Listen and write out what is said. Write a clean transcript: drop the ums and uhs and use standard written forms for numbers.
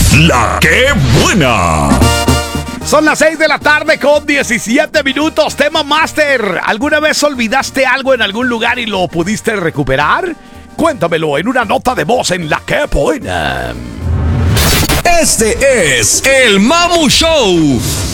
La que buena. Son las 6 de la tarde con 17 minutos. Tema Master. ¿Alguna vez olvidaste algo en algún lugar y lo pudiste recuperar? Cuéntamelo en una nota de voz en La que buena. Este es el Mamu Show.